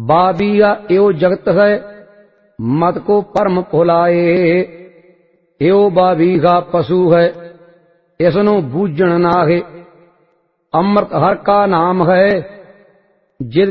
बाबीगा एओ जगत है मत को परम भुलाए। एओ बाबीगा पशु है इसनो बूझण नाहे। अमृत हर का नाम है जिद